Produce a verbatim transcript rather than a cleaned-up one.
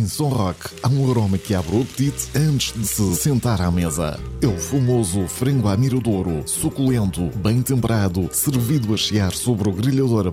São Roque há um aroma que abre o apetite antes de se sentar à mesa. É o famoso frango à miradouro, suculento, bem temperado, servido a chiar sobre o grelhador